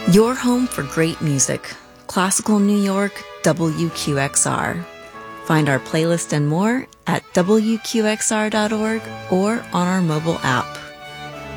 Your home for great music. Classical New York, WQXR. Find our playlist and more at WQXR.org or on our mobile app.